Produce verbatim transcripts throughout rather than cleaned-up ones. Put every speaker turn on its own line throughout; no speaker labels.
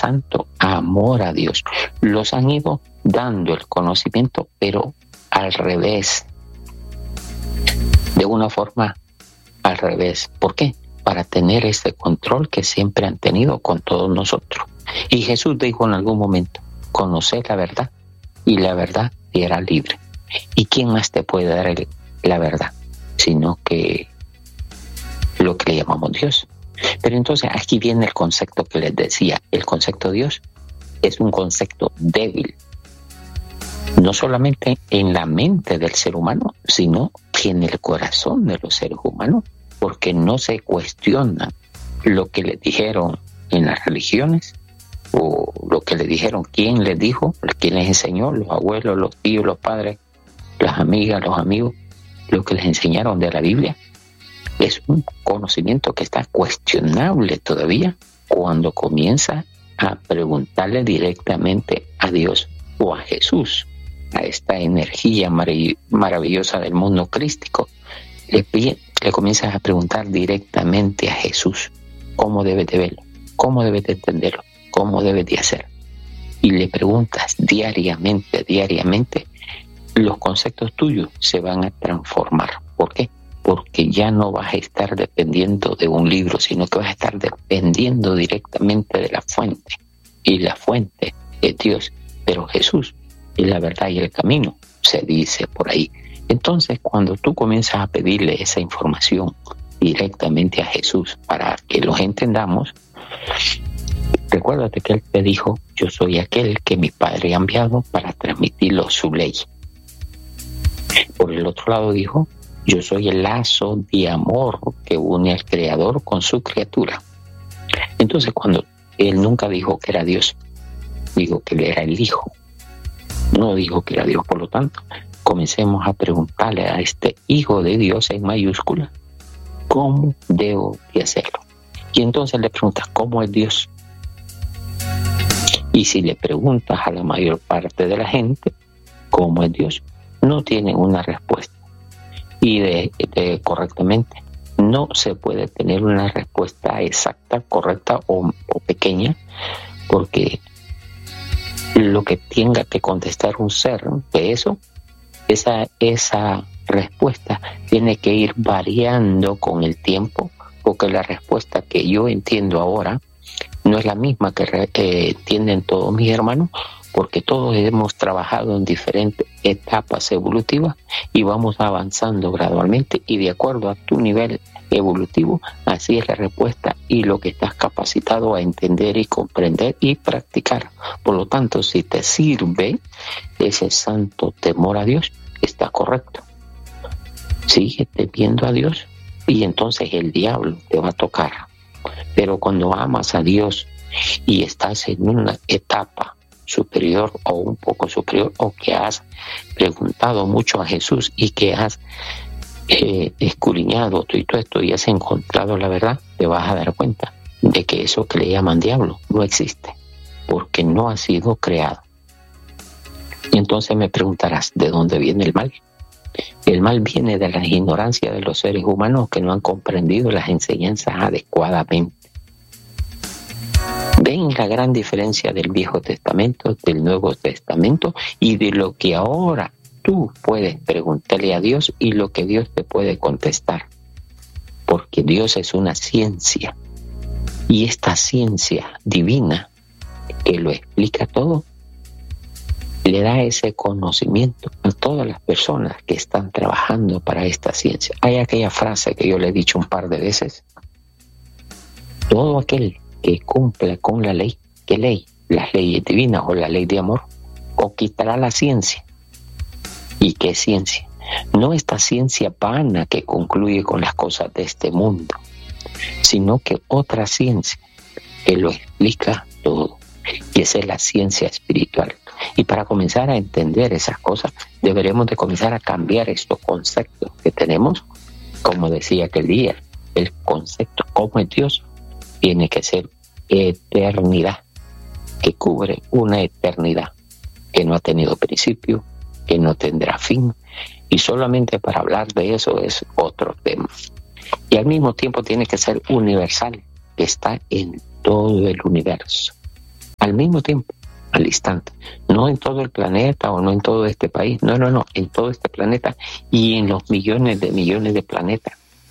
tanto amor a Dios. Los han ido dando el conocimiento, pero al revés, de una forma al revés. ¿Por qué? Para tener ese control que siempre han tenido con todos nosotros. Y Jesús dijo en algún momento, conocer la verdad y la verdad te hará libre. ¿Y quién más te puede dar el, la verdad? Sino que lo que le llamamos Dios. Pero entonces aquí viene el concepto que les decía. El concepto de Dios es un concepto débil, no solamente en la mente del ser humano, sino que en el corazón de los seres humanos, porque no se cuestiona lo que les dijeron en las religiones o lo que les dijeron, quién les dijo, quién les enseñó, los abuelos, los tíos, los padres, las amigas, los amigos, lo que les enseñaron de la Biblia. Es un conocimiento que está cuestionable todavía cuando comienza a preguntarle directamente a Dios o a Jesús, a esta energía marav- maravillosa del mundo crístico. Le, pide, le comienzas a preguntar directamente a Jesús cómo debes de verlo, cómo debes de entenderlo, cómo debes de hacer. Y le preguntas diariamente, diariamente, los conceptos tuyos se van a transformar. ¿Por qué? Porque ya no vas a estar dependiendo de un libro, sino que vas a estar dependiendo directamente de la fuente. Y la fuente es Dios. Pero Jesús es la verdad y el camino, se dice por ahí. Entonces, cuando tú comienzas a pedirle esa información directamente a Jesús para que los entendamos, recuérdate que Él te dijo, yo soy aquel que mi Padre ha enviado para transmitirlo su ley. Por el otro lado dijo, yo soy el lazo de amor que une al Creador con su criatura. Entonces, cuando Él nunca dijo que era Dios, dijo que Él era el Hijo. No dijo que era Dios. Por lo tanto, comencemos a preguntarle a este Hijo de Dios en mayúscula, ¿cómo debo de hacerlo? Y entonces le preguntas, ¿cómo es Dios? Y si le preguntas a la mayor parte de la gente, ¿cómo es Dios? No tienen una respuesta. Y de, de correctamente, no se puede tener una respuesta exacta, correcta o, o pequeña, porque lo que tenga que contestar un ser de eso, esa, esa respuesta tiene que ir variando con el tiempo, porque la respuesta que yo entiendo ahora no es la misma que eh, entienden todos mis hermanos, porque todos hemos trabajado en diferentes etapas evolutivas y vamos avanzando gradualmente, y de acuerdo a tu nivel evolutivo, así es la respuesta y lo que estás capacitado a entender y comprender y practicar. Por lo tanto, si te sirve ese santo temor a Dios, está correcto. Sigue temiendo a Dios y entonces el diablo te va a tocar. Pero cuando amas a Dios y estás en una etapa superior o un poco superior, o que has preguntado mucho a Jesús y que has eh, escudriñado todo esto y has encontrado la verdad, te vas a dar cuenta de que eso que le llaman diablo no existe, porque no ha sido creado. Y entonces me preguntarás, ¿de dónde viene el mal? El mal viene de la ignorancia de los seres humanos que no han comprendido las enseñanzas adecuadamente. ¿Ven la gran diferencia del Viejo Testamento, del Nuevo Testamento y de lo que ahora tú puedes preguntarle a Dios y lo que Dios te puede contestar? Porque Dios es una ciencia, y esta ciencia divina que lo explica todo, le da ese conocimiento a todas las personas que están trabajando para esta ciencia. Hay aquella frase que yo le he dicho un par de veces: todo aquel que cumpla con la ley, ¿qué ley? Las leyes divinas o la ley de amor, o quitará la ciencia. ¿Y qué ciencia? No esta ciencia vana que concluye con las cosas de este mundo, sino que otra ciencia que lo explica todo, y esa es la ciencia espiritual. Y para comenzar a entender esas cosas, deberemos de comenzar a cambiar estos conceptos que tenemos. Como decía aquel día, el concepto ¿cómo es Dios? Tiene que ser eternidad, que cubre una eternidad que no ha tenido principio, que no tendrá fin, y solamente para hablar de eso es otro tema. Y al mismo tiempo tiene que ser universal, que está en todo el universo. al mismo tiempo, al instante. No en todo el planeta o no en todo este país, no, no, no, en todo este planeta y en los millones de millones de planetas.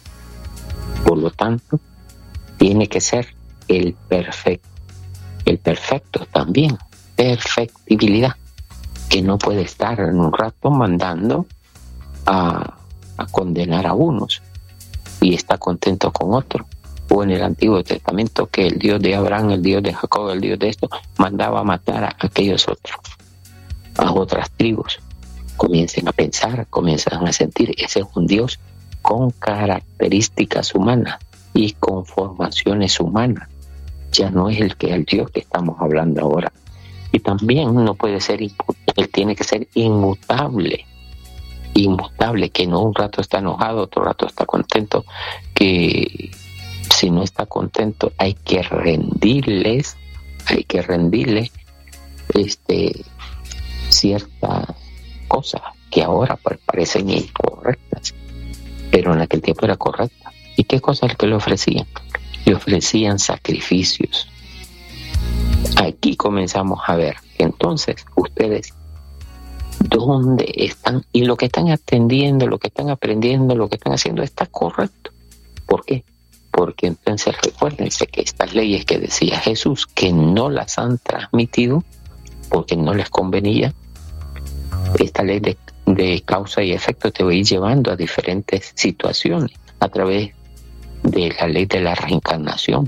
Por lo tanto, tiene que ser el perfecto. El perfecto también, perfectibilidad, que no puede estar en un rato mandando a, a condenar a unos y está contento con otros. O en el Antiguo Testamento que el Dios de Abraham, el Dios de Jacob, el Dios de esto, mandaba a matar a aquellos otros, a otras tribus. Comiencen a pensar, comienzan a sentir, ese es un Dios con características humanas y con formaciones humanas. Ya no es el que el Dios que estamos hablando ahora. Y también no puede ser, él tiene que ser inmutable. Inmutable, que no un rato está enojado, otro rato está contento, que si no está contento hay que rendirles, hay que rendirle este, ciertas cosas que ahora parecen incorrectas, pero en aquel tiempo era correcta. ¿Y qué cosas que le ofrecían? Le ofrecían sacrificios. Aquí comenzamos a ver que entonces ustedes dónde están y lo que están atendiendo, lo que están aprendiendo, lo que están haciendo está correcto. ¿Por qué? Porque entonces recuérdense que estas leyes que decía Jesús, que no las han transmitido porque no les convenía, esta ley de, de causa y efecto te va a ir llevando a diferentes situaciones a través de la ley de la reencarnación.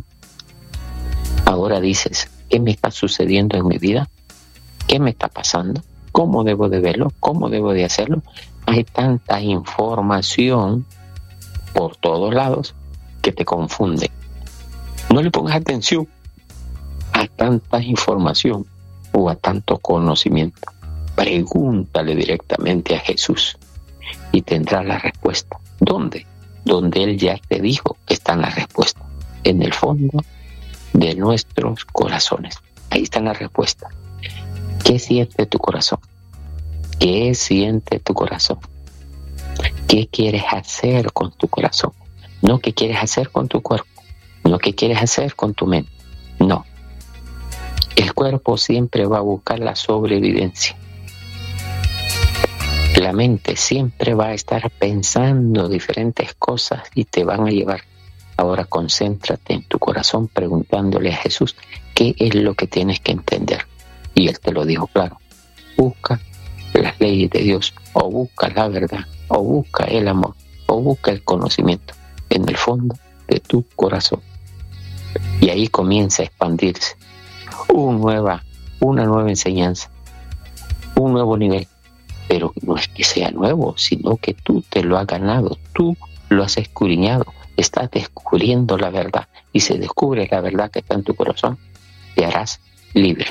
Ahora dices, ¿qué me está sucediendo en mi vida? ¿Qué me está pasando? ¿Cómo debo de verlo? ¿Cómo debo de hacerlo? Hay tanta información por todos lados que te confunde. No le pongas atención a tanta información o a tanto conocimiento. Pregúntale directamente a Jesús y tendrás la respuesta. ¿Dónde? Donde Él ya te dijo que están las respuestas. En el fondo de nuestros corazones. Ahí está la respuesta. ¿Qué siente tu corazón? ¿Qué siente tu corazón? ¿Qué quieres hacer con tu corazón? No qué quieres hacer con tu cuerpo, no qué quieres hacer con tu mente. No. El cuerpo siempre va a buscar la sobrevivencia. La mente siempre va a estar pensando diferentes cosas y te van a llevar. Ahora concéntrate en tu corazón preguntándole a Jesús qué es lo que tienes que entender. Y Él te lo dijo claro. Busca las leyes de Dios, o busca la verdad, o busca el amor, o busca el conocimiento en el fondo de tu corazón. Y ahí comienza a expandirse una nueva, una nueva enseñanza, un nuevo nivel. Pero no es que sea nuevo, sino que tú te lo has ganado, tú lo has escudriñado, estás descubriendo la verdad, y si descubres la verdad que está en tu corazón, te harás libre.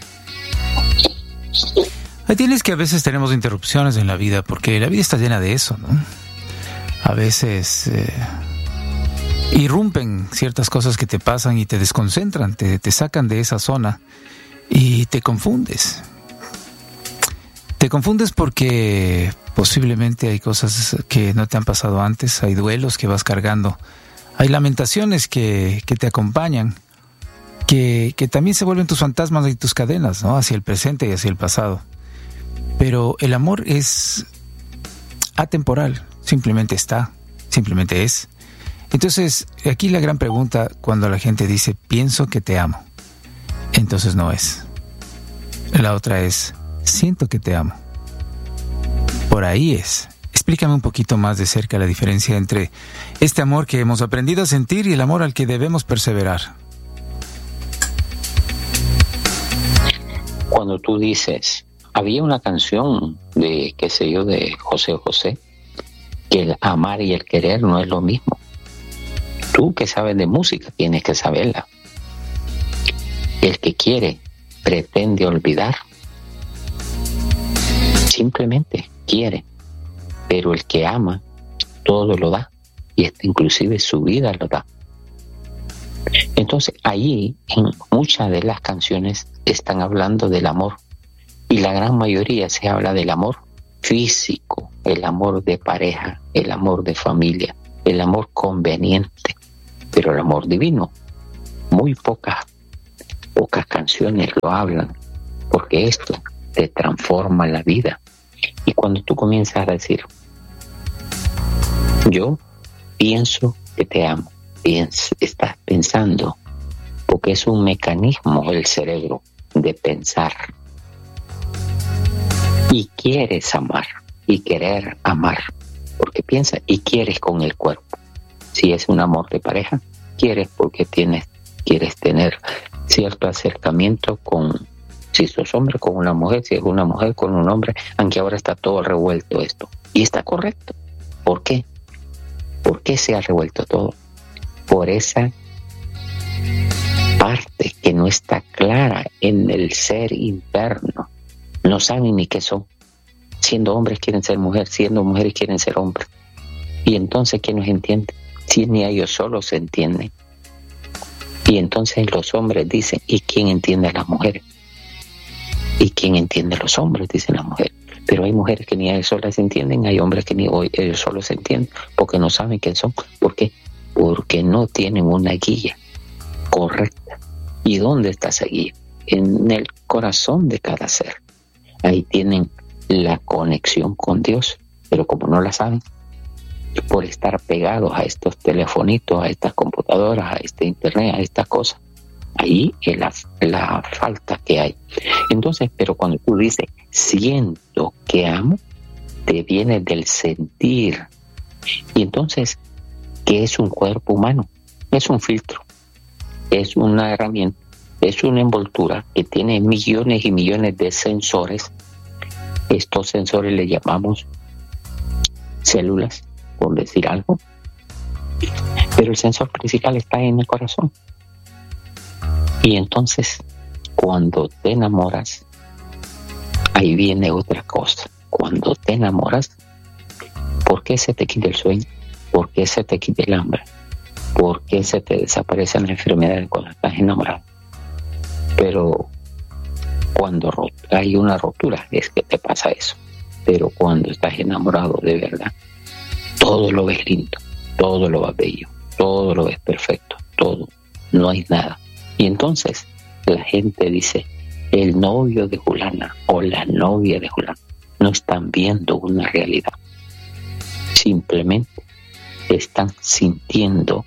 Ahí tienes que a veces tenemos interrupciones en la vida, porque la vida está llena de eso, ¿no? A veces eh, irrumpen ciertas cosas que te pasan y te desconcentran, te, te sacan de esa zona y te confundes. Te confundes porque posiblemente hay cosas que no te han pasado antes, hay duelos que vas cargando, hay lamentaciones que, que te acompañan, que, que también se vuelven tus fantasmas y tus cadenas, ¿no? Hacia el presente y hacia el pasado. Pero el amor es atemporal, simplemente está, simplemente es. Entonces, aquí la gran pregunta cuando la gente dice, pienso que te amo, entonces no es. La otra es, siento que te amo. Por ahí es. Explícame un poquito más de cerca la diferencia entre este amor que hemos aprendido a sentir y el amor al que debemos perseverar.
Cuando tú dices, había una canción de, qué sé yo, de José José, que el amar y el querer no es lo mismo. Tú que sabes de música tienes que saberla. El que quiere pretende olvidar. Simplemente quiere, pero el que ama todo lo da, y este, inclusive su vida lo da. Entonces allí en muchas de las canciones están hablando del amor, y la gran mayoría se habla del amor físico, el amor de pareja, el amor de familia, el amor conveniente, pero el amor divino, muy pocas Pocas canciones lo hablan, porque esto te transforma la vida. Y cuando tú comienzas a decir, yo pienso que te amo, piens, estás pensando, porque es un mecanismo el cerebro de pensar. Y quieres amar, y querer amar, porque piensa y quieres con el cuerpo. Si es un amor de pareja, quieres porque tienes, quieres tener cierto acercamiento con, si sos hombre, con una mujer, si es una mujer con un hombre, aunque ahora está todo revuelto esto. Y está correcto. ¿Por qué? ¿Por qué se ha revuelto todo? Por esa parte que no está clara en el ser interno. No saben ni qué son. Siendo hombres quieren ser mujeres, siendo mujeres quieren ser hombres. Y entonces, ¿quién nos entiende? Si ni ellos solos se entienden. Y entonces los hombres dicen, ¿y quién entiende a las mujeres? ¿Y quién entiende a los hombres? Dicen las mujeres. Pero hay mujeres que ni ellos solas se entienden, hay hombres que ni ellos solos se entienden, porque no saben quién son. ¿Por qué? Porque no tienen una guía correcta. ¿Y dónde está esa guía? En el corazón de cada ser. Ahí tienen la conexión con Dios, pero como no la saben, por estar pegados a estos telefonitos, a estas computadoras, a este internet, a estas cosas, ahí es la, la falta que hay. Entonces, pero cuando tú dices, siento que amo, te viene del sentir. Y entonces, ¿qué es un cuerpo humano? Es un filtro, es una herramienta, es una envoltura que tiene millones y millones de sensores. Estos sensores le llamamos células, por decir algo. Pero el sensor principal está en el corazón. Y entonces, cuando te enamoras, ahí viene otra cosa. Cuando te enamoras, ¿por qué se te quita el sueño? ¿Por qué se te quita el hambre? ¿Por qué se te desaparecen las enfermedades cuando estás enamorado? Pero cuando hay una rotura es que te pasa eso. Pero cuando estás enamorado de verdad, todo lo ves lindo, todo lo ves bello, todo lo ves perfecto, todo, no hay nada. Y entonces la gente dice, el novio de Julana o la novia de Julana no están viendo una realidad. Simplemente están sintiendo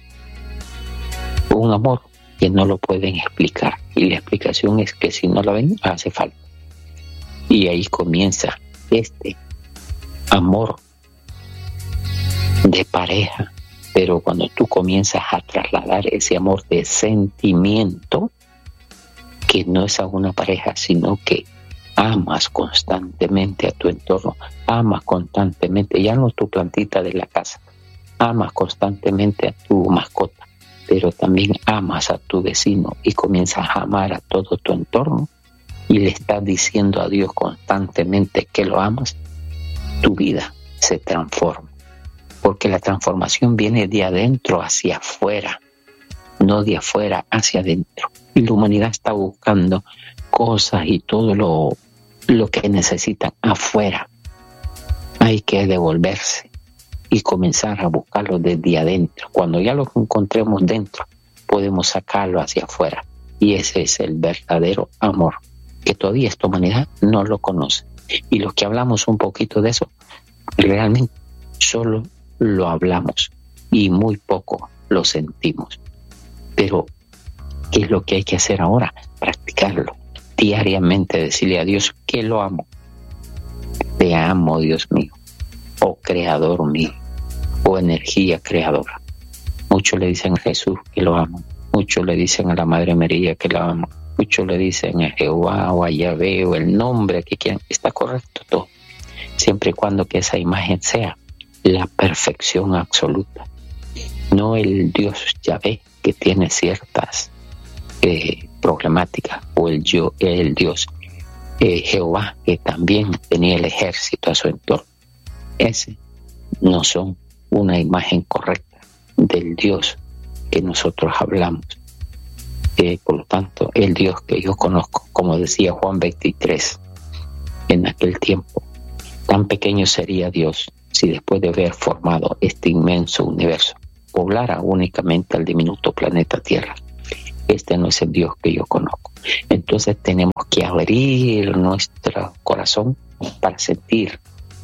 un amor que no lo pueden explicar. Y la explicación es que si no la ven, hace falta. Y ahí comienza este amor de pareja. Pero cuando tú comienzas a trasladar ese amor de sentimiento, que no es a una pareja, sino que amas constantemente a tu entorno, amas constantemente, ya no tu plantita de la casa, amas constantemente a tu mascota, pero también amas a tu vecino y comienzas a amar a todo tu entorno y le estás diciendo a Dios constantemente que lo amas, tu vida se transforma. Porque la transformación viene de adentro hacia afuera, no de afuera hacia adentro. Y la humanidad está buscando cosas y todo lo, lo que necesitan afuera. Hay que devolverse y comenzar a buscarlo desde adentro. Cuando ya lo encontremos dentro, podemos sacarlo hacia afuera. Y ese es el verdadero amor, que todavía esta humanidad no lo conoce. Y los que hablamos un poquito de eso, realmente solo lo hablamos y muy poco lo sentimos. Pero, ¿qué es lo que hay que hacer ahora? Practicarlo diariamente, decirle a Dios que lo amo. Te amo, Dios mío, oh creador mío, oh energía creadora. Muchos le dicen a Jesús que lo aman, muchos le dicen a la Madre María que la aman, muchos le dicen a Jehová o a Yahvé o el nombre que quieran. Está correcto todo, siempre y cuando que esa imagen sea la perfección absoluta, no el Dios Yahvé que tiene ciertas eh, problemáticas, o el, yo, el Dios eh, Jehová que también tenía el ejército a su entorno. Ese no son una imagen correcta del Dios que nosotros hablamos. Eh, por lo tanto, el Dios que yo conozco, como decía Juan veintitrés, en aquel tiempo, tan pequeño sería Dios si después de haber formado este inmenso universo, poblara únicamente al diminuto planeta Tierra. este no es el Dios que yo conozco. Entonces tenemos que abrir nuestro corazón para sentir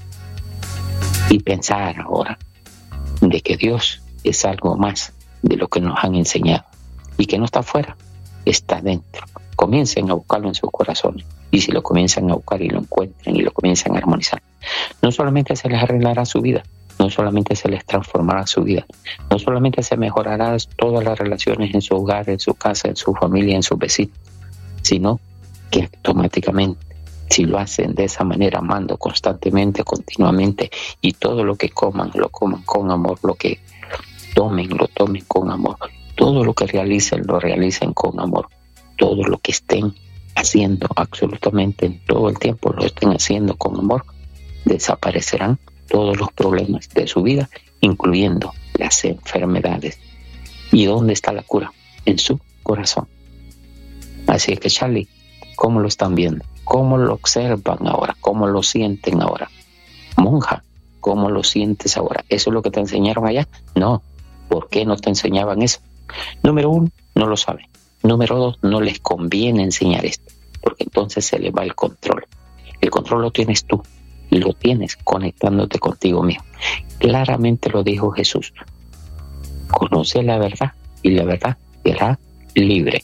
y pensar ahora de que Dios es algo más de lo que nos han enseñado y que no está afuera, está dentro. Comiencen a buscarlo en sus corazones, y si lo comienzan a buscar y lo encuentran y lo comienzan a armonizar, no solamente se les arreglará su vida, no solamente se les transformará su vida, no solamente se mejorará todas las relaciones en su hogar, en su casa, en su familia, en sus vecinos, sino que automáticamente, si lo hacen de esa manera, amando constantemente, continuamente, y todo lo que coman, lo coman con amor, lo que tomen, lo tomen con amor, todo lo que realicen, lo realicen con amor, todo lo que estén haciendo absolutamente en todo el tiempo, lo estén haciendo con amor, desaparecerán todos los problemas de su vida, incluyendo las enfermedades. ¿Y dónde está la cura? En su corazón. Así que, Charlie, ¿cómo lo están viendo? ¿Cómo lo observan ahora? ¿Cómo lo sienten ahora? Monja, ¿cómo lo sientes ahora? ¿Eso es lo que te enseñaron allá? No. ¿Por qué no te enseñaban eso? Número uno, no lo saben. Número dos, no les conviene enseñar esto, porque entonces se les va el control. El control lo tienes tú, y lo tienes conectándote contigo mismo. Claramente lo dijo Jesús. Conoce la verdad, y la verdad te hará libre.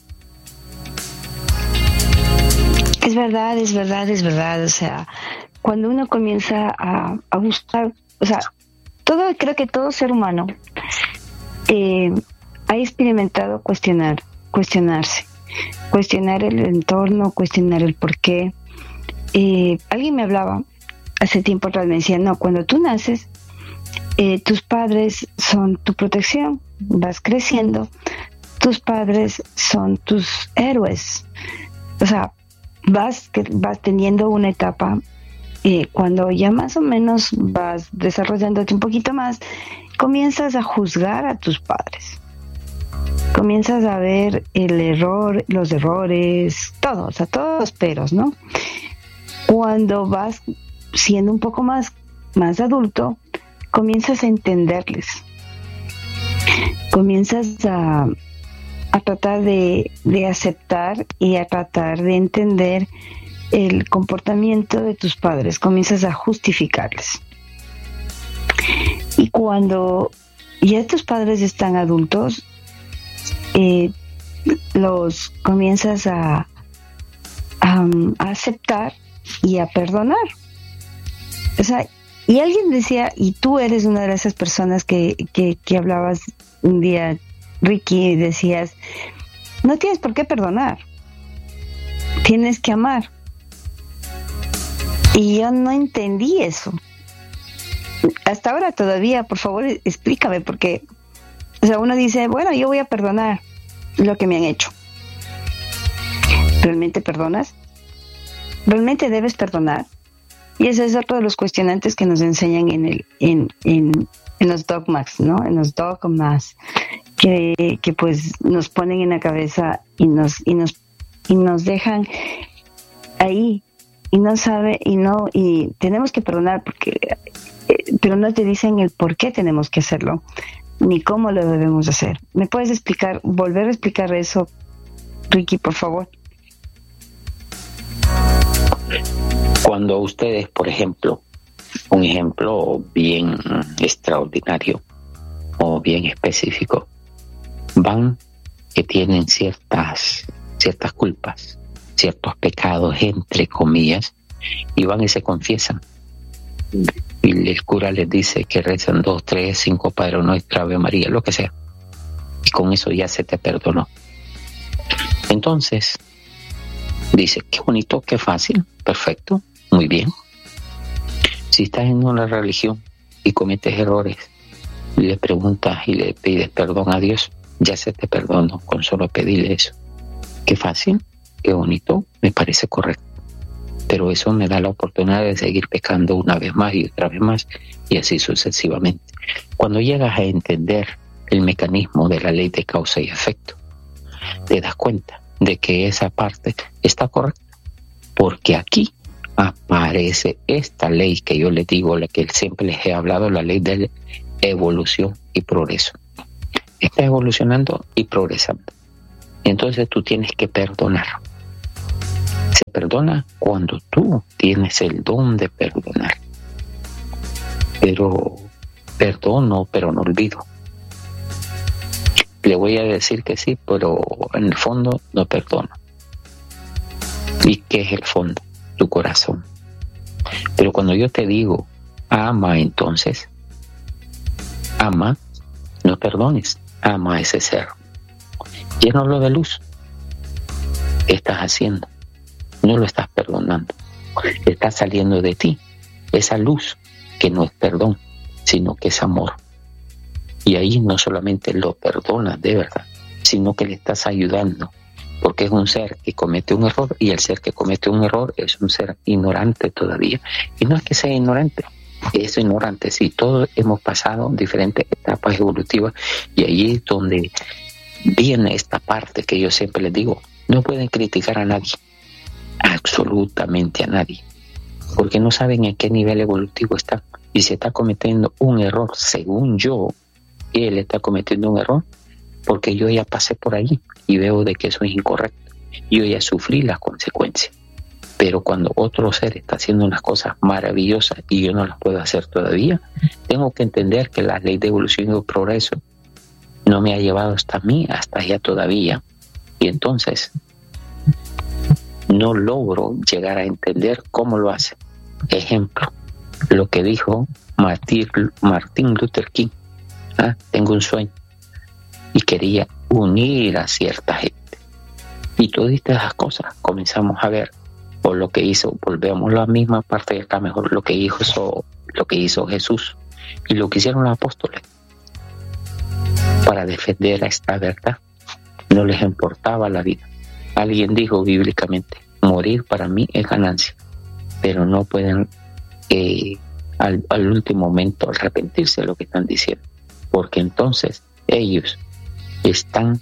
Es verdad, es verdad, es verdad. O sea, cuando uno comienza a, a buscar, o sea, todo, creo que todo ser humano eh, ha experimentado cuestionar, cuestionarse, cuestionar el entorno, cuestionar el porqué. Eh, alguien me hablaba hace tiempo atrás, me decía, no, cuando tú naces, eh, tus padres son tu protección, vas creciendo, tus padres son tus héroes. O sea, vas, vas teniendo una etapa, eh, cuando ya más o menos vas desarrollándote un poquito más, comienzas a juzgar a tus padres. Comienzas a ver el error, los errores, todo, o sea, todos los peros, ¿no? Cuando vas siendo un poco más, más adulto, comienzas a entenderles. Comienzas a, a tratar de, de aceptar y a tratar de entender el comportamiento de tus padres. Comienzas a justificarles. Y cuando ya tus padres están adultos, eh, los comienzas a, a, a aceptar y a perdonar. O sea, y alguien decía, y tú eres una de esas personas que, que, que hablabas un día, Ricky, y decías, no tienes por qué perdonar, tienes que amar. Y yo no entendí eso. Hasta ahora todavía, por favor, explícame, porque, o sea, uno dice, bueno, yo voy a perdonar lo que me han hecho. ¿Realmente perdonas? ¿Realmente debes perdonar? Y ese es otro de los cuestionantes que nos enseñan en el en, en, en los dogmas, ¿no? En los dogmas que, que pues nos ponen en la cabeza y nos y nos y nos dejan ahí y no sabe y no y tenemos que perdonar porque eh, pero no te dicen el por qué tenemos que hacerlo ni cómo lo debemos hacer. ¿Me puedes explicar, volver a explicar eso, Ricky, por favor?
Cuando ustedes, por ejemplo, un ejemplo bien extraordinario o bien específico, van que tienen ciertas, ciertas culpas, ciertos pecados, entre comillas, y van y se confiesan. Y el cura les dice que rezan dos, tres, cinco Padre Nuestro, Ave María, lo que sea. Y con eso ya se te perdonó. Entonces, dice, qué bonito, qué fácil, perfecto, muy bien. Si estás en una religión y cometes errores, y le preguntas y le pides perdón a Dios, ya se te perdonó con solo pedirle eso. Qué fácil, qué bonito, me parece correcto. Pero eso me da la oportunidad de seguir pecando una vez más y otra vez más, y así sucesivamente. Cuando llegas a entender el mecanismo de la ley de causa y efecto, te das cuenta de que esa parte está correcta, porque aquí aparece esta ley que yo les digo, la que siempre les he hablado, la ley de evolución y progreso. Está evolucionando y progresando. Entonces tú tienes que perdonar. Se perdona cuando tú tienes el don de perdonar. Pero perdono, pero no olvido. Le voy a decir que sí, pero en el fondo no perdono. ¿Y qué es el fondo? Tu corazón. Pero cuando yo te digo, ama entonces, ama, no perdones, ama a ese ser. Llénalo de luz. ¿Qué estás haciendo? No lo estás perdonando. Está saliendo de ti esa luz que no es perdón, sino que es amor. Y ahí no solamente lo perdonas de verdad, sino que le estás ayudando, porque es un ser que comete un error, y el ser que comete un error es un ser ignorante todavía. Y no es que sea ignorante, es ignorante. Si todos hemos pasado diferentes etapas evolutivas, y ahí es donde viene esta parte que yo siempre les digo: no pueden criticar a nadie, absolutamente a nadie, porque no saben en qué nivel evolutivo están. Y si está cometiendo un error, según yo, él está cometiendo un error, porque yo ya pasé por ahí y veo de que eso es incorrecto. Yo ya sufrí las consecuencias. Pero cuando otro ser está haciendo unas cosas maravillosas y yo no las puedo hacer todavía, tengo que entender que la ley de evolución y progreso no me ha llevado hasta mí, hasta allá todavía. Y entonces no logro llegar a entender cómo lo hace. Ejemplo, lo que dijo Martin, Martin Luther King. ¿Ah? Tengo un sueño y quería unir a cierta gente. Y todas estas cosas comenzamos a ver, o lo que hizo, volvemos a la misma parte de acá, mejor lo que hizo, lo que hizo Jesús y lo que hicieron los apóstoles para defender a esta verdad. No les importaba la vida. Alguien dijo bíblicamente: morir para mí es ganancia, pero no pueden eh, al, al último momento arrepentirse de lo que están diciendo, porque entonces ellos están,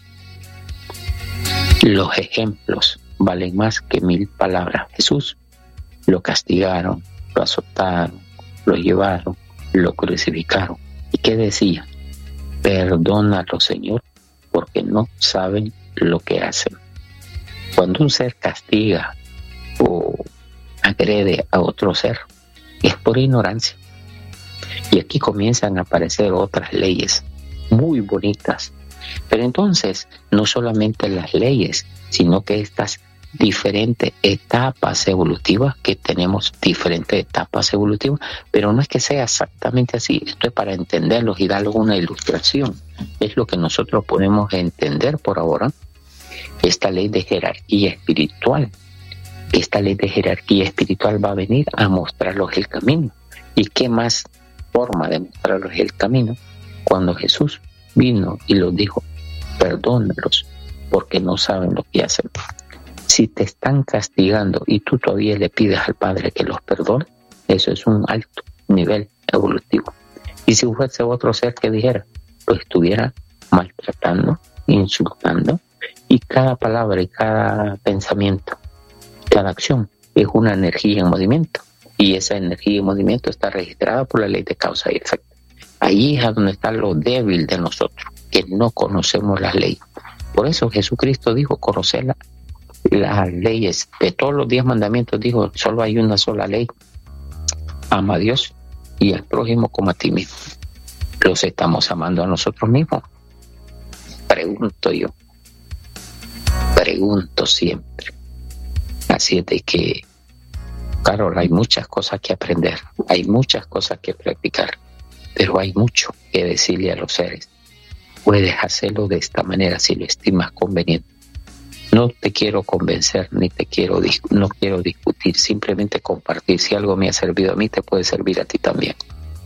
los ejemplos valen más que mil palabras. Jesús lo castigaron, lo azotaron, lo llevaron, lo crucificaron. ¿Y qué decía? Perdónalo, Señor, porque no saben lo que hacen. Cuando un ser castiga o agrede a otro ser, es por ignorancia. Y aquí comienzan a aparecer otras leyes muy bonitas. Pero entonces, no solamente las leyes, sino que estas diferentes etapas evolutivas, que tenemos diferentes etapas evolutivas, pero no es que sea exactamente así. Esto es para entenderlos y darles una ilustración. Es lo que nosotros podemos entender por ahora. Esta ley de jerarquía espiritual. Esta ley de jerarquía espiritual va a venir a mostrarlos el camino. ¿Y qué más forma de mostrarlos el camino? Cuando Jesús vino y los dijo: perdónalos, porque no saben lo que hacen. Si te están castigando y tú todavía le pides al Padre que los perdone, eso es un alto nivel evolutivo. Y si fuese otro ser que dijera, lo estuviera maltratando, insultando, y cada palabra y cada pensamiento, cada acción es una energía en movimiento, y esa energía en movimiento está registrada por la ley de causa y efecto. Ahí es donde está lo débil de nosotros, que no conocemos las leyes. Por eso Jesucristo dijo: conocer la, las leyes de todos los diez mandamientos. Dijo: solo hay una sola ley, ama a Dios y al prójimo como a ti mismo. ¿Los estamos amando a nosotros mismos? Pregunto yo, pregunto siempre. Así es de que, Carol, hay muchas cosas que aprender, hay muchas cosas que practicar, pero hay mucho que decirle a los seres. Puedes hacerlo de esta manera si lo estimas conveniente. No te quiero convencer, ni te quiero no quiero discutir, simplemente compartir. Si algo me ha servido a mí, te puede servir a ti también.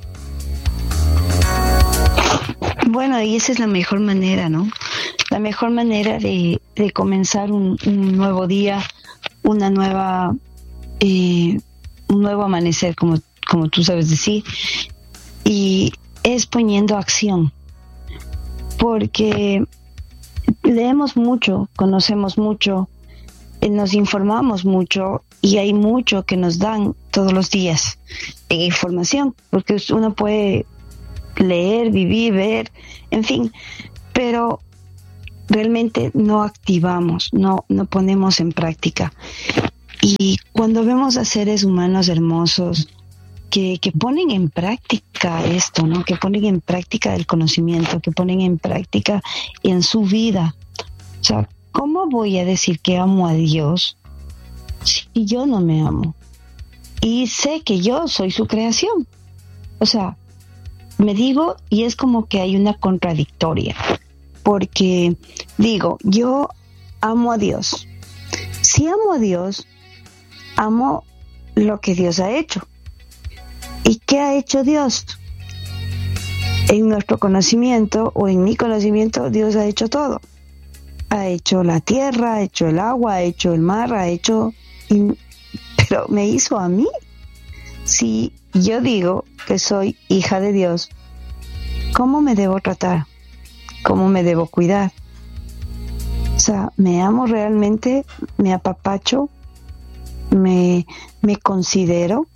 Bueno, y esa es la mejor manera, ¿no? La mejor manera de, de comenzar un, un nuevo día, una nueva, eh, un nuevo amanecer, como, como tú sabes decir, y es poniendo acción, porque leemos mucho, conocemos mucho, eh, nos informamos mucho, y hay mucho que nos dan todos los días en información, porque uno puede leer, vivir, ver, en fin, pero realmente no activamos, no, no ponemos en práctica. Y cuando vemos a seres humanos hermosos que, que ponen en práctica esto, ¿no? Que ponen en práctica el conocimiento, que ponen en práctica en su vida. O sea, ¿cómo voy a decir que amo a Dios si yo no me amo? Y sé que yo soy su creación. O sea, me digo, y es como que hay una contradictoria, porque digo, yo amo a Dios. Si amo a Dios, amo lo que Dios ha hecho. ¿Y qué ha hecho Dios? En nuestro conocimiento, o en mi conocimiento, Dios ha hecho todo. Ha hecho la tierra, ha hecho el agua, ha hecho el mar, ha hecho... Pero me hizo a mí. Si yo digo que soy hija de Dios, ¿cómo me debo tratar? ¿Cómo me debo cuidar? O sea, ¿me amo realmente? ¿Me apapacho? ¿Me, me considero?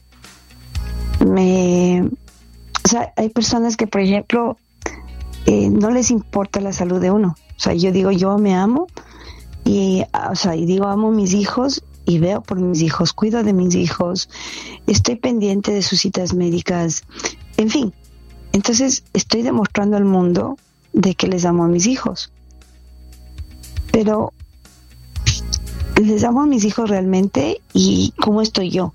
Me... O sea, hay personas que, por ejemplo, eh, no les importa la salud de uno. O sea, yo digo, yo me amo, y, o sea, y digo, amo a mis hijos, y veo por mis hijos, cuido de mis hijos, estoy pendiente de sus citas médicas, en fin. Entonces estoy demostrando al mundo de que les amo a mis hijos. Pero les amo a mis hijos realmente, y ¿cómo estoy yo?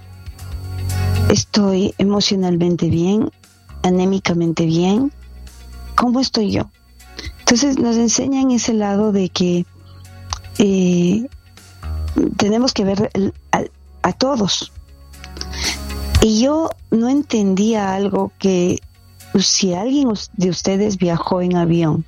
¿Estoy emocionalmente bien? ¿Anémicamente bien? ¿Cómo estoy yo? Entonces nos enseñan ese lado de que eh, tenemos que ver el, a, a todos. Y yo no entendía algo, que si alguien de ustedes viajó en avión,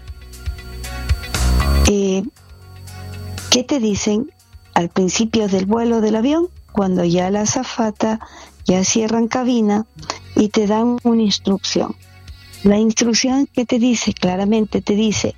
eh, ¿qué te dicen al principio del vuelo del avión? Cuando ya la azafata ya cierran cabina y te dan una instrucción. La instrucción que te dice, claramente te dice,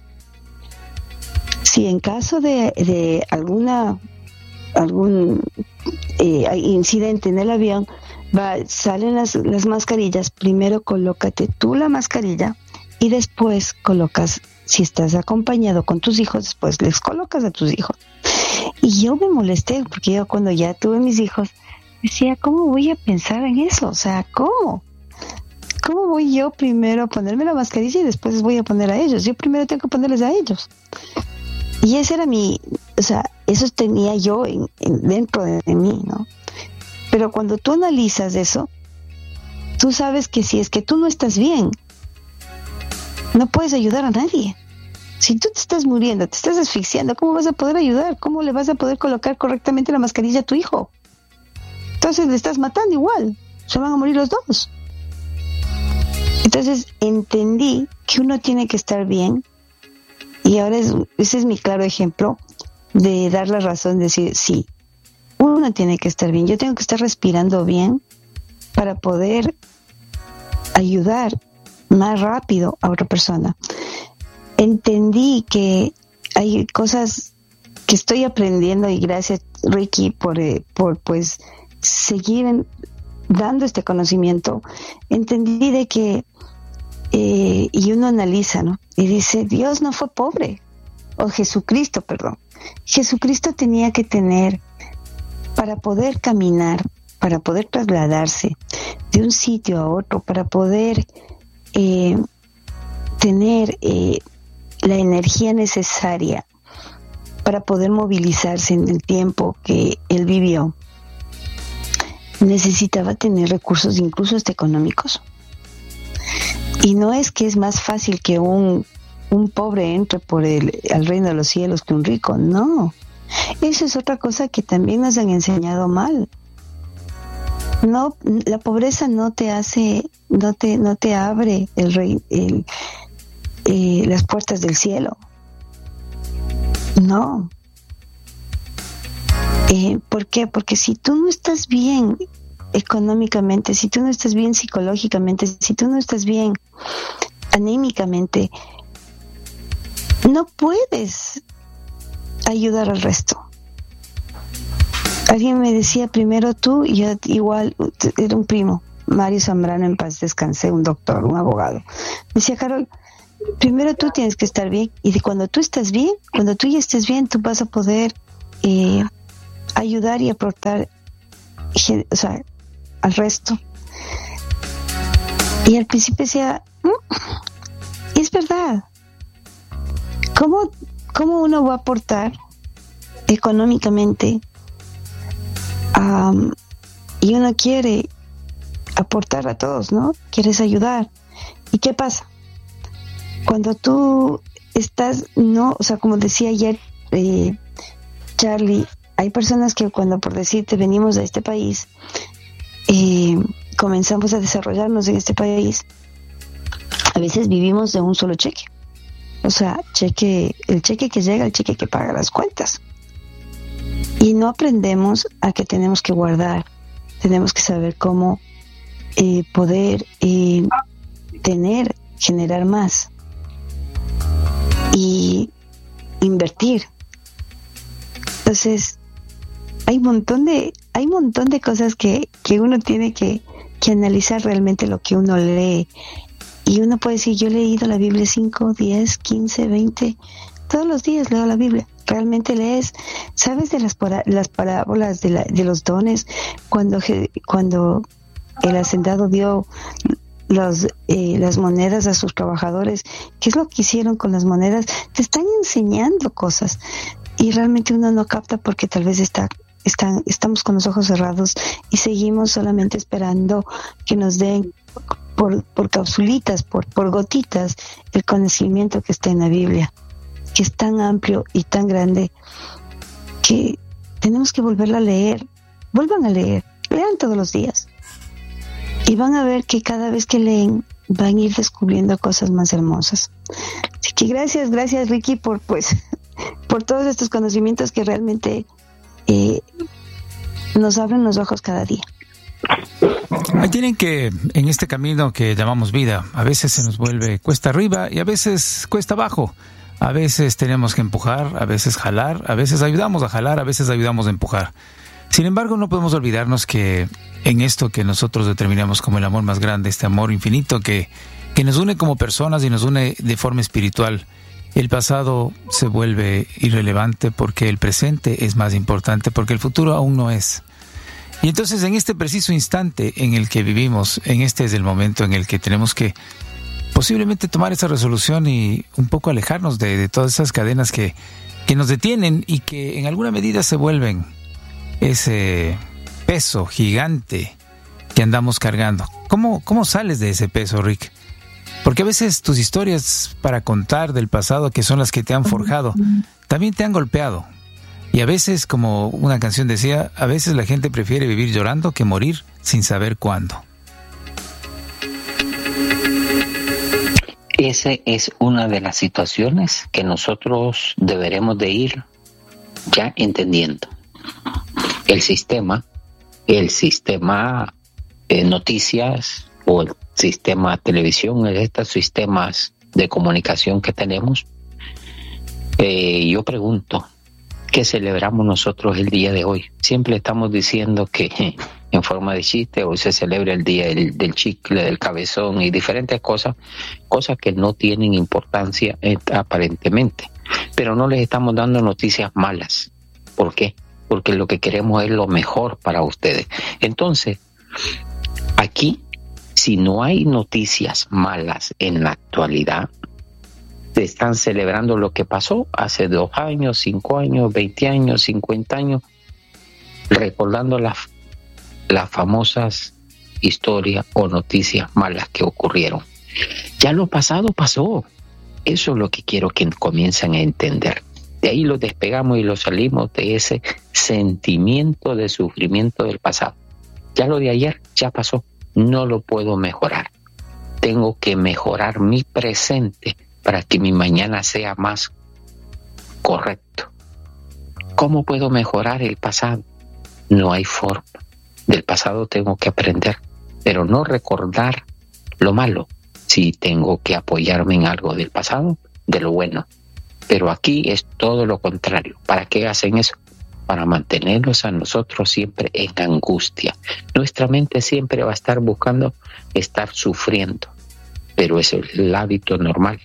si en caso de, de alguna algún eh, incidente en el avión, va, salen las, las mascarillas, primero colócate tú la mascarilla y después colocas, si estás acompañado con tus hijos, después les colocas a tus hijos. Y yo me molesté, porque yo cuando ya tuve mis hijos, decía, ¿cómo voy a pensar en eso? O sea, ¿cómo? ¿Cómo voy yo primero a ponerme la mascarilla y después voy a poner a ellos? Yo primero tengo que ponerles a ellos. Y ese era mi, o sea, eso tenía yo en, en, dentro de, de mí, ¿no? Pero cuando tú analizas eso, tú sabes que si es que tú no estás bien, no puedes ayudar a nadie. Si tú te estás muriendo, te estás asfixiando, ¿cómo vas a poder ayudar? ¿Cómo le vas a poder colocar correctamente la mascarilla a tu hijo? Entonces le estás matando igual, se van a morir los dos. Entonces entendí que uno tiene que estar bien, y ahora es, ese es mi claro ejemplo de dar la razón, de decir, sí, uno tiene que estar bien, yo tengo que estar respirando bien para poder ayudar más rápido a otra persona. Entendí que hay cosas que estoy aprendiendo, y gracias, Ricky, por, eh, por pues seguir en, dando este conocimiento. Entendí de que eh, y uno analiza, ¿no? Y dice, Dios no fue pobre, o Jesucristo, perdón. Jesucristo tenía que tener, para poder caminar, para poder trasladarse de un sitio a otro, para poder eh, tener eh, la energía necesaria para poder movilizarse en el tiempo que él vivió, necesitaba tener recursos, incluso hasta económicos. Y no es que es más fácil que un, un pobre entre por el al reino de los cielos que un rico, no. Eso es otra cosa que también nos han enseñado mal. No, la pobreza no te hace, no te, no te abre el rey, el, eh, las puertas del cielo. No. Eh, ¿Por qué? Porque si tú no estás bien económicamente, si tú no estás bien psicológicamente, si tú no estás bien anímicamente, no puedes ayudar al resto. Alguien me decía, primero tú, y yo igual, era un primo, Mario Zambrano, en paz descanse, un doctor, un abogado. Me decía, Carol, primero tú tienes que estar bien, y de cuando tú estás bien, cuando tú ya estés bien, tú vas a poder eh, ayudar y aportar, o sea, al resto. Y al principio decía, mm, es verdad, ¿cómo, cómo uno va a aportar económicamente um, y uno quiere aportar a todos, ¿no? Quieres ayudar. ¿Y qué pasa? Cuando tú estás, no, o sea, como decía ayer eh, Charlie, hay personas que cuando, por decirte, venimos a este país, eh, comenzamos a desarrollarnos en este país, a veces vivimos de un solo cheque. O sea, cheque, el cheque que llega, el cheque que paga las cuentas. Y no aprendemos a que tenemos que guardar, tenemos que saber cómo eh, poder eh, tener, generar más y invertir. Entonces, hay un montón de, hay un montón de cosas que, que uno tiene que, que analizar realmente lo que uno lee. Y uno puede decir, yo he leído la Biblia cinco, diez, quince, veinte, todos los días leo la Biblia. Realmente lees, sabes de las, para, las parábolas de, la, de los dones, cuando, cuando el hacendado dio los, eh, las monedas a sus trabajadores, ¿qué es lo que hicieron con las monedas? Te están enseñando cosas y realmente uno no capta porque tal vez está, están, estamos con los ojos cerrados y seguimos solamente esperando que nos den por, por capsulitas, por, por gotitas, el conocimiento que está en la Biblia, que es tan amplio y tan grande que tenemos que volverla a leer. Vuelvan a leer, lean todos los días y van a ver que cada vez que leen van a ir descubriendo cosas más hermosas. Así que gracias, gracias Ricky por pues por todos estos conocimientos que realmente eh, nos abren los ojos cada día.
Ahí tienen que, en este camino que llamamos vida, a veces se nos vuelve cuesta arriba y a veces cuesta abajo. A veces tenemos que empujar, a veces jalar, a veces ayudamos a jalar, a veces ayudamos a empujar. Sin embargo, no podemos olvidarnos que en esto que nosotros determinamos como el amor más grande, este amor infinito que, que nos une como personas y nos une de forma espiritual, el pasado se vuelve irrelevante porque el presente es más importante, porque el futuro aún no es. Y entonces en este preciso instante en el que vivimos, en este es el momento en el que tenemos que posiblemente tomar esa resolución y un poco alejarnos de, de todas esas cadenas que, que nos detienen y que en alguna medida se vuelven ese peso gigante que andamos cargando. ¿Cómo, cómo sales de ese peso, Rick? Porque a veces tus historias para contar del pasado, que son las que te han forjado, también te han golpeado. Y a veces, como una canción decía, a veces la gente prefiere vivir llorando que morir sin saber cuándo.
Esa es una de las situaciones que nosotros deberemos de ir ya entendiendo. El sistema, el sistema de noticias o el sistema de televisión, estos sistemas de comunicación que tenemos, eh, yo pregunto, ¿qué celebramos nosotros el día de hoy? Siempre estamos diciendo que en forma de chiste hoy se celebra el día del, del chicle, del cabezón y diferentes cosas, cosas que no tienen importancia eh, aparentemente, pero no les estamos dando noticias malas. ¿Por qué? Porque lo que queremos es lo mejor para ustedes. Entonces, aquí, si no hay noticias malas en la actualidad, se están celebrando lo que pasó hace dos años, cinco años, veinte años, cincuenta años, recordando las, las famosas historias o noticias malas que ocurrieron. Ya lo pasado pasó. Eso es lo que quiero que comiencen a entender. De ahí lo despegamos y lo salimos de ese sentimiento de sufrimiento del pasado. Ya lo de ayer ya pasó. No lo puedo mejorar. Tengo que mejorar mi presente para que mi mañana sea más correcto. ¿Cómo puedo mejorar el pasado? No hay forma. Del pasado tengo que aprender, pero no recordar lo malo. Sí tengo que apoyarme en algo del pasado, de lo bueno. Pero aquí es todo lo contrario. ¿Para qué hacen eso? Para mantenernos a nosotros siempre en angustia. Nuestra mente siempre va a estar buscando estar sufriendo, pero eso es el hábito normal.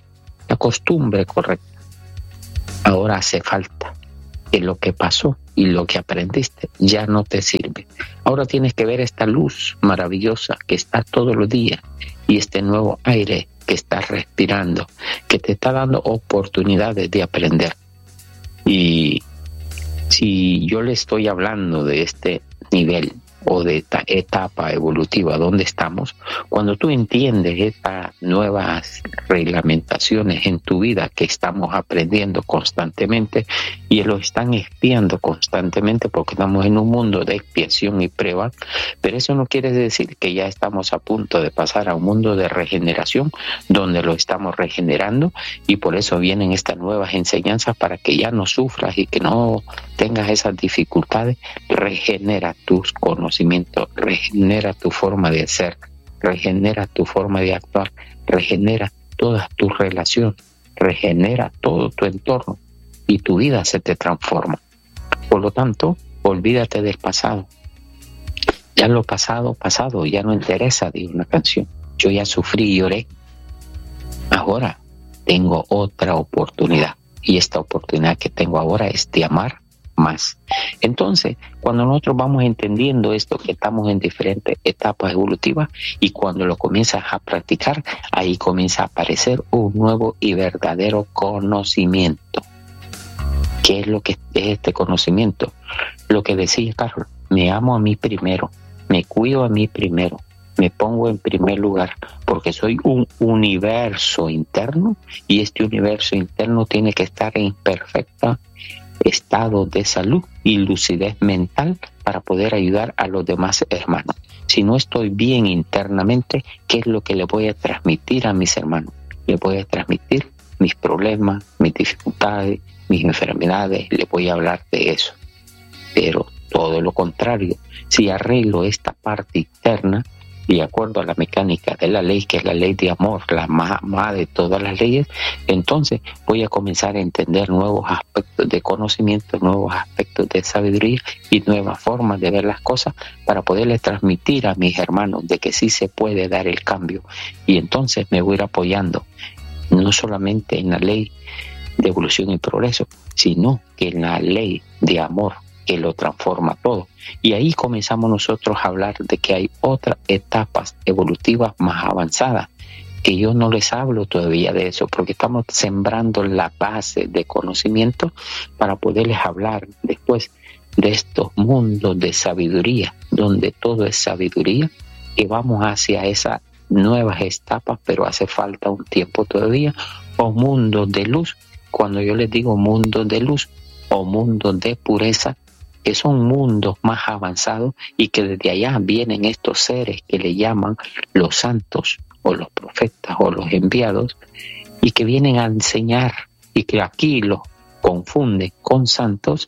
la costumbre correcta. Ahora hace falta que lo que pasó y lo que aprendiste ya no te sirve. Ahora tienes que ver esta luz maravillosa que está todos los días y este nuevo aire que estás respirando, que te está dando oportunidades de aprender. Y si yo le estoy hablando de este nivel o de esta etapa evolutiva donde estamos, cuando tú entiendes estas nuevas reglamentaciones en tu vida que estamos aprendiendo constantemente y lo están espiando constantemente porque estamos en un mundo de expiación y prueba, pero eso no quiere decir que ya estamos a punto de pasar a un mundo de regeneración donde lo estamos regenerando, y por eso vienen estas nuevas enseñanzas para que ya no sufras y que no tengas esas dificultades. Regenera tus conocimientos, regenera tu forma de ser, regenera tu forma de actuar, regenera todas tus relaciones, regenera todo tu entorno y tu vida se te transforma. Por lo tanto, olvídate del pasado. Ya lo pasado, pasado, ya no interesa, digo una canción. Yo ya sufrí y lloré. Ahora tengo otra oportunidad, y esta oportunidad que tengo ahora es de amar más. Entonces, cuando nosotros vamos entendiendo esto, que estamos en diferentes etapas evolutivas, y cuando lo comienzas a practicar, ahí comienza a aparecer un nuevo y verdadero conocimiento. ¿Qué es lo que es este conocimiento? Lo que decía Carlos, me amo a mí primero, me cuido a mí primero, me pongo en primer lugar, porque soy un universo interno, y este universo interno tiene que estar en perfecta estado de salud y lucidez mental para poder ayudar a los demás hermanos. Si no estoy bien internamente, ¿qué es lo que le voy a transmitir a mis hermanos? Le voy a transmitir mis problemas, mis dificultades, mis enfermedades, le voy a hablar de eso. Pero todo lo contrario, si arreglo esta parte interna, de acuerdo a la mecánica de la ley, que es la ley de amor, la más, más de todas las leyes, entonces voy a comenzar a entender nuevos aspectos de conocimiento, nuevos aspectos de sabiduría y nuevas formas de ver las cosas para poderles transmitir a mis hermanos de que sí se puede dar el cambio. Y entonces me voy a ir apoyando no solamente en la ley de evolución y progreso, sino que en la ley de amor que lo transforma todo. Y ahí comenzamos nosotros a hablar de que hay otras etapas evolutivas más avanzadas, que yo no les hablo todavía de eso, porque estamos sembrando la base de conocimiento para poderles hablar después de estos mundos de sabiduría, donde todo es sabiduría, que vamos hacia esas nuevas etapas, pero hace falta un tiempo todavía, o mundos de luz. Cuando yo les digo mundos de luz o mundos de pureza, que son mundos más avanzados y que desde allá vienen estos seres que le llaman los santos o los profetas o los enviados, y que vienen a enseñar, y que aquí los confunden con santos,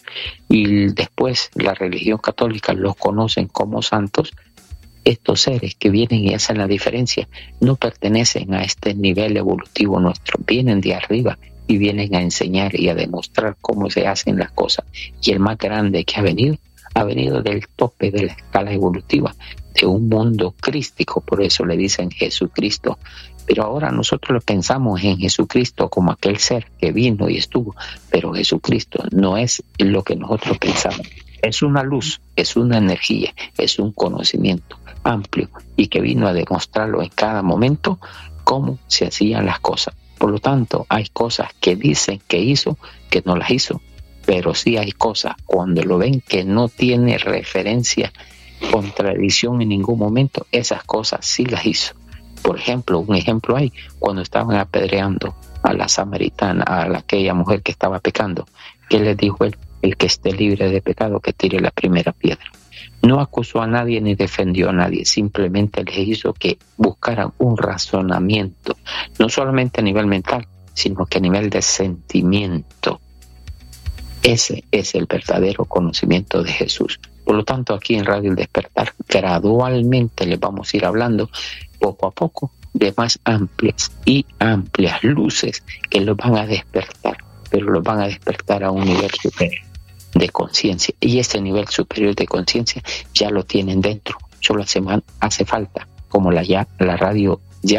y después la religión católica los conocen como santos. Estos seres que vienen y hacen la diferencia no pertenecen a este nivel evolutivo nuestro, vienen de arriba y vienen a enseñar y a demostrar cómo se hacen las cosas. Y el más grande que ha venido, ha venido del tope de la escala evolutiva, de un mundo crístico, por eso le dicen Jesucristo. Pero ahora nosotros pensamos en Jesucristo como aquel ser que vino y estuvo, pero Jesucristo no es lo que nosotros pensamos. Es una luz, es una energía, es un conocimiento amplio y que vino a demostrarlo en cada momento cómo se hacían las cosas. Por lo tanto, hay cosas que dicen que hizo, que no las hizo, pero sí hay cosas cuando lo ven que no tiene referencia, contradicción en ningún momento, esas cosas sí las hizo. Por ejemplo, un ejemplo hay, cuando estaban apedreando a la samaritana, a la, aquella mujer que estaba pecando, ¿qué le dijo él? El que esté libre de pecado, que tire la primera piedra. No acusó a nadie ni defendió a nadie, simplemente les hizo que buscaran un razonamiento, no solamente a nivel mental, sino que a nivel de sentimiento. Ese es el verdadero conocimiento de Jesús. Por lo tanto, aquí en Radio El Despertar, gradualmente les vamos a ir hablando poco a poco de más amplias y amplias luces que los van a despertar, pero los van a despertar a un nivel superior de conciencia, y ese nivel superior de conciencia ya lo tienen dentro, solo hace, hace falta, como la, ya, la radio ya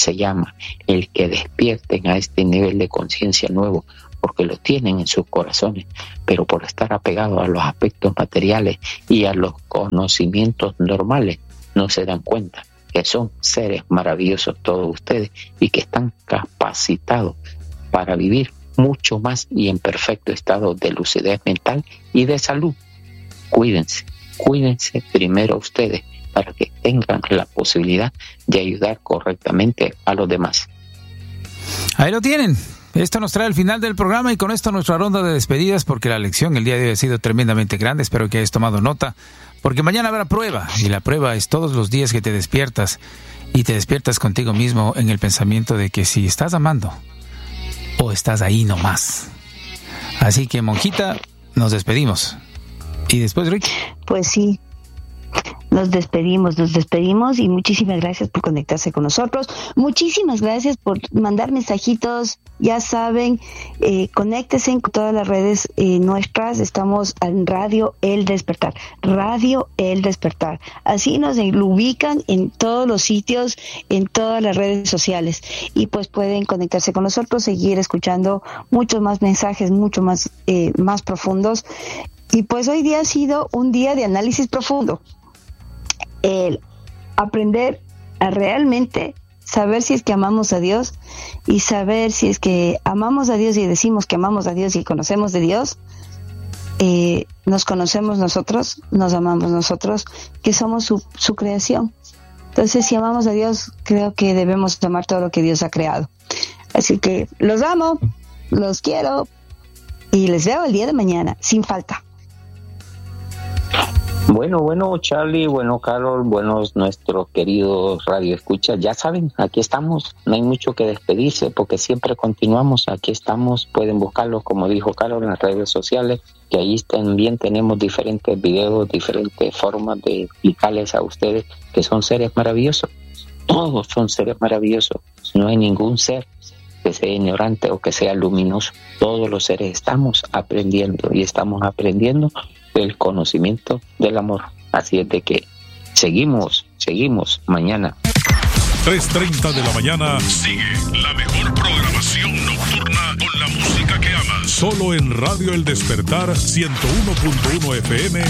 se llama el que despierten a este nivel de conciencia nuevo, porque lo tienen en sus corazones, pero por estar apegados a los aspectos materiales y a los conocimientos normales, no se dan cuenta que son seres maravillosos todos ustedes y que están capacitados para vivir mucho más y en perfecto estado de lucidez mental y de salud. Cuídense, cuídense primero ustedes para que tengan la posibilidad de ayudar correctamente a los demás.
Ahí lo tienen. Esto nos trae al final del programa y con esto nuestra ronda de despedidas, porque la lección el día de hoy ha sido tremendamente grande. Espero que hayas tomado nota, porque mañana habrá prueba, y la prueba es todos los días que te despiertas y te despiertas contigo mismo en el pensamiento de que si estás amando o estás ahí nomás. Así que, monjita, nos despedimos. ¿Y después, Rick?
Pues sí. Nos despedimos, nos despedimos y muchísimas gracias por conectarse con nosotros. Muchísimas gracias por mandar mensajitos. Ya saben, eh, conéctense con todas las redes eh, nuestras. Estamos en Radio El Despertar. Radio El Despertar. Así nos lo ubican en todos los sitios, en todas las redes sociales. Y pues pueden conectarse con nosotros, seguir escuchando muchos más mensajes, mucho más, eh, más profundos. Y pues hoy día ha sido un día de análisis profundo. El aprender a realmente saber si es que amamos a Dios y saber si es que amamos a Dios y decimos que amamos a Dios y conocemos de Dios, eh, nos conocemos nosotros, nos amamos nosotros, que somos su, su creación. Entonces, si amamos a Dios, creo que debemos amar todo lo que Dios ha creado. Así que los amo, los quiero y les veo el día de mañana, sin falta.
Bueno, bueno, Charlie, bueno, Carol, buenos nuestros queridos radioescuchas. Ya saben, aquí estamos, no hay mucho que despedirse porque siempre continuamos, aquí estamos, pueden buscarlos, como dijo Carol, en las redes sociales, que ahí también tenemos diferentes videos, diferentes formas de explicarles a ustedes que son seres maravillosos. Todos son seres maravillosos, no hay ningún ser que sea ignorante o que sea luminoso. Todos los seres estamos aprendiendo y estamos aprendiendo el conocimiento del amor. Así es de que seguimos, seguimos mañana.
tres treinta de la mañana. Sigue la mejor programación nocturna con la música que amas. Solo en Radio El Despertar ciento uno punto uno F M.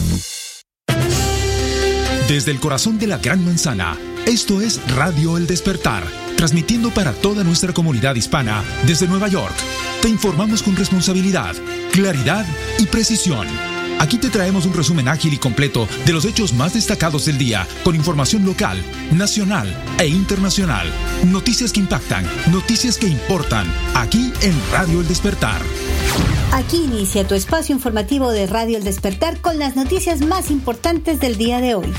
Desde el corazón de la Gran Manzana, esto es Radio El Despertar, transmitiendo para toda nuestra comunidad hispana desde Nueva York. Te informamos con responsabilidad, claridad y precisión. Aquí te traemos un resumen ágil y completo de los hechos más destacados del día, con información local, nacional e internacional. Noticias que impactan, noticias que importan, aquí en Radio El Despertar.
Aquí inicia tu espacio informativo de Radio El Despertar con las noticias más importantes del día de hoy.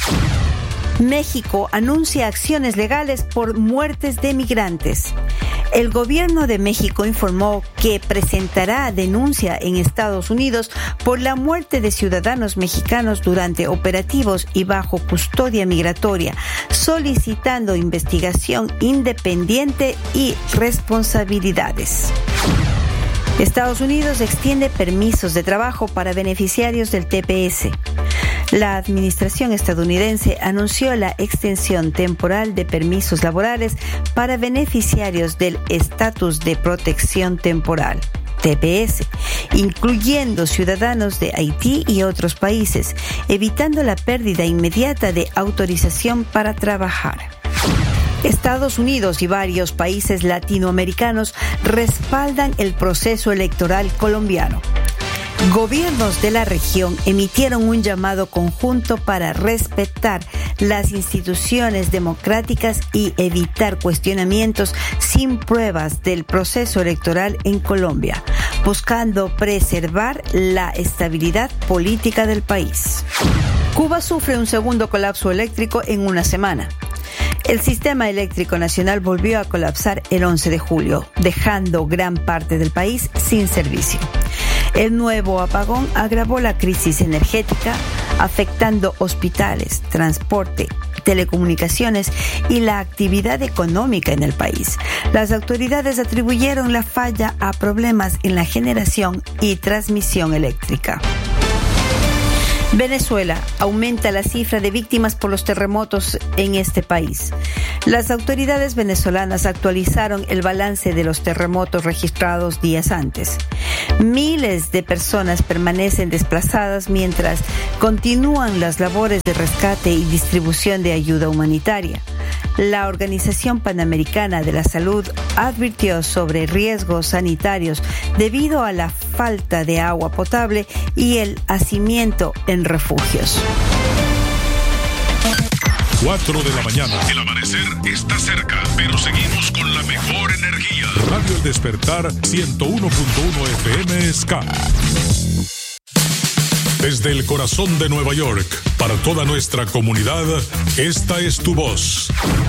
México anuncia acciones legales por muertes de migrantes. El gobierno de México informó que presentará denuncia en Estados Unidos por la muerte de ciudadanos mexicanos durante operativos y bajo custodia migratoria, solicitando investigación independiente y responsabilidades. Estados Unidos extiende permisos de trabajo para beneficiarios del T P S. La administración estadounidense anunció la extensión temporal de permisos laborales para beneficiarios del Estatus de Protección Temporal, T P S, incluyendo ciudadanos de Haití y otros países, evitando la pérdida inmediata de autorización para trabajar. Estados Unidos y varios países latinoamericanos respaldan el proceso electoral colombiano. Gobiernos de la región emitieron un llamado conjunto para respetar las instituciones democráticas y evitar cuestionamientos sin pruebas del proceso electoral en Colombia, buscando preservar la estabilidad política del país. Cuba sufre un segundo colapso eléctrico en una semana. El sistema eléctrico nacional volvió a colapsar el once de julio, dejando gran parte del país sin servicio. El nuevo apagón agravó la crisis energética, afectando hospitales, transporte, telecomunicaciones y la actividad económica en el país. Las autoridades atribuyeron la falla a problemas en la generación y transmisión eléctrica. Venezuela aumenta la cifra de víctimas por los terremotos en este país. Las autoridades venezolanas actualizaron el balance de los terremotos registrados días antes. Miles de personas permanecen desplazadas mientras continúan las labores de rescate y distribución de ayuda humanitaria. La Organización Panamericana de la Salud advirtió sobre riesgos sanitarios debido a la falta de agua potable y el hacinamiento en refugios.
cuatro de la mañana. El amanecer está cerca, pero seguimos con la mejor energía. Radio El Despertar ciento uno punto uno F M Ska. Desde el corazón de Nueva York, para toda nuestra comunidad, esta es tu voz.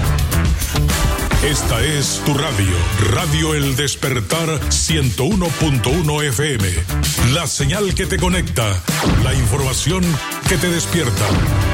Esta es tu radio, Radio El Despertar ciento uno punto uno F M. La señal que te conecta, la información que te despierta.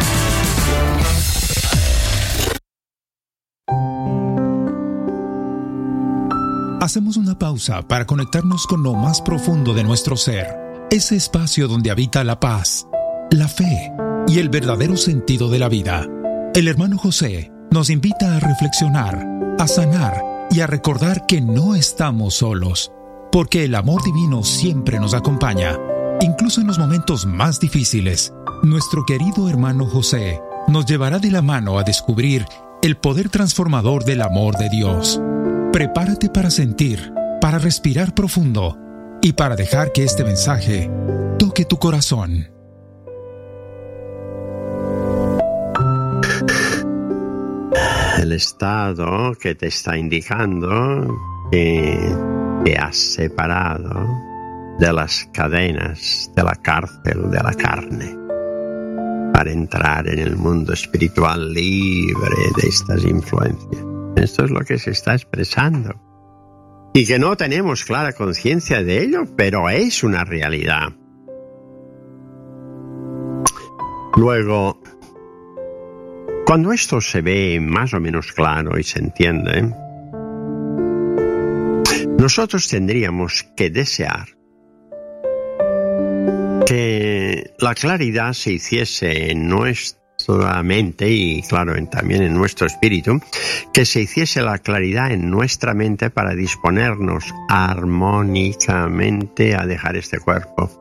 Hacemos una pausa para conectarnos con lo más profundo de nuestro ser, ese espacio donde habita la paz, la fe y el verdadero sentido de la vida. El hermano José nos invita a reflexionar, a sanar y a recordar que no estamos solos, porque el amor divino siempre nos acompaña, incluso en los momentos más difíciles. Nuestro querido hermano José nos llevará de la mano a descubrir el poder transformador del amor de Dios. Prepárate para sentir, para respirar profundo y para dejar que este mensaje toque tu corazón.
El estado que te está indicando que te has separado de las cadenas de la cárcel de la carne para entrar en el mundo espiritual libre de estas influencias. Esto es lo que se está expresando. Y que no tenemos clara conciencia de ello, pero es una realidad. Luego, cuando esto se ve más o menos claro y se entiende, nosotros tendríamos que desear que la claridad se hiciese en nuestra mente y, claro, en, también en nuestro espíritu, que se hiciese la claridad en nuestra mente para disponernos armónicamente a dejar este cuerpo.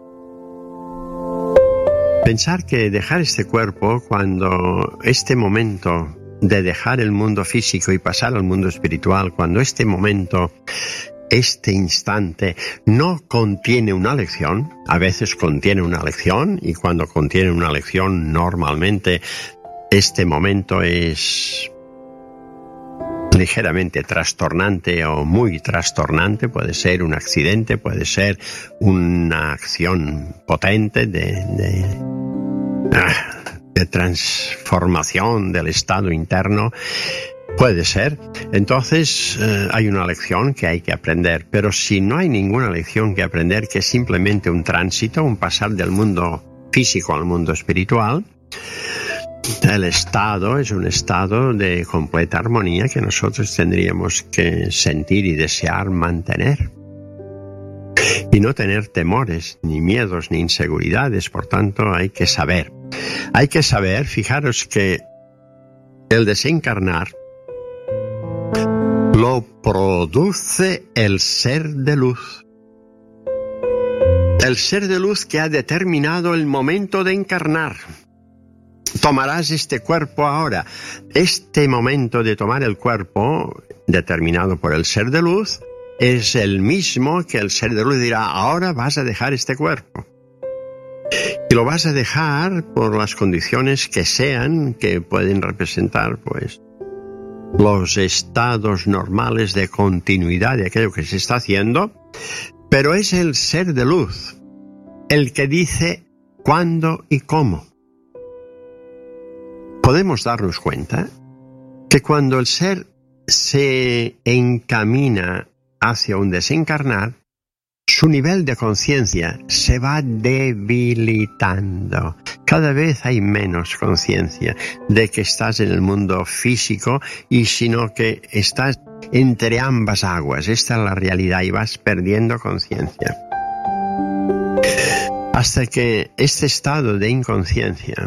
Pensar que dejar este cuerpo, cuando este momento de dejar el mundo físico y pasar al mundo espiritual, cuando este momento, este instante no contiene una lección, a veces contiene una lección, y cuando contiene una lección, normalmente este momento es ligeramente trastornante o muy trastornante. Puede ser un accidente, puede ser una acción potente de, de, de transformación del estado interno. Puede ser. Entonces eh, hay una lección que hay que aprender, pero si no hay ninguna lección que aprender, que es simplemente un tránsito, un pasar del mundo físico al mundo espiritual, el estado es un estado de completa armonía que nosotros tendríamos que sentir y desear mantener. Y no tener temores, ni miedos, ni inseguridades. Por tanto, hay que saber. Hay que saber, fijaros que el desencarnar lo produce el ser de luz. El ser de luz que ha determinado el momento de encarnar. Tomarás este cuerpo ahora. Este momento de tomar el cuerpo, determinado por el ser de luz, es el mismo que el ser de luz dirá: ahora vas a dejar este cuerpo. Y lo vas a dejar por las condiciones que sean, que pueden representar, pues, los estados normales de continuidad de aquello que se está haciendo, pero es el ser de luz el que dice cuándo y cómo. Podemos darnos cuenta que cuando el ser se encamina hacia un desencarnar, su nivel de conciencia se va debilitando. Cada vez hay menos conciencia de que estás en el mundo físico, y sino que estás entre ambas aguas. Esta es la realidad y vas perdiendo conciencia. hasta que este estado de inconsciencia,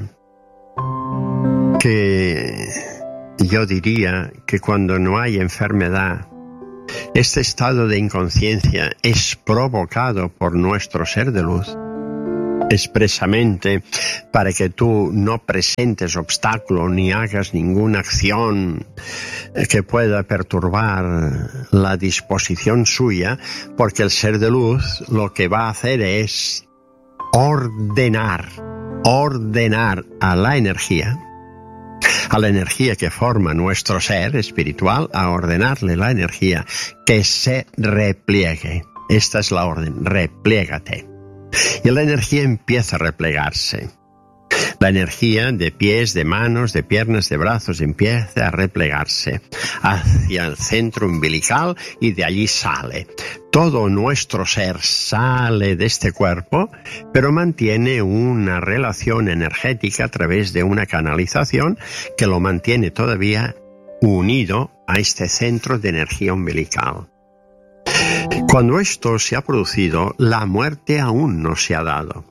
que yo diría que cuando no hay enfermedad, este estado de inconsciencia es provocado por nuestro ser de luz, expresamente para que tú no presentes obstáculo ni hagas ninguna acción que pueda perturbar la disposición suya, porque el ser de luz lo que va a hacer es ordenar, ordenar a la energía, a la energía que forma nuestro ser espiritual, a ordenarle la energía que se repliegue. Esta es la orden, repliégate. Y la energía empieza a replegarse. La energía de pies, de manos, de piernas, de brazos empieza a replegarse hacia el centro umbilical y de allí sale. Todo nuestro ser sale de este cuerpo, pero mantiene una relación energética a través de una canalización que lo mantiene todavía unido a este centro de energía umbilical. Cuando esto se ha producido, la muerte aún no se ha dado.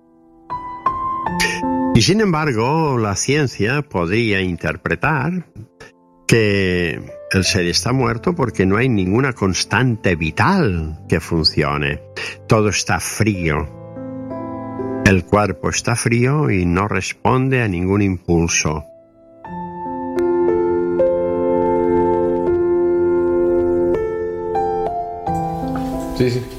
Y sin embargo, la ciencia podría interpretar que el ser está muerto porque no hay ninguna constante vital que funcione. Todo está frío. El cuerpo está frío y no responde a ningún impulso.
Sí, sí.